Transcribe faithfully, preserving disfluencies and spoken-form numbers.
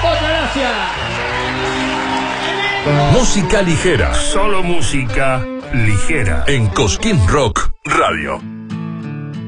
Muchas gracias. Música ligera. Solo música ligera. En Cosquín Rock Radio.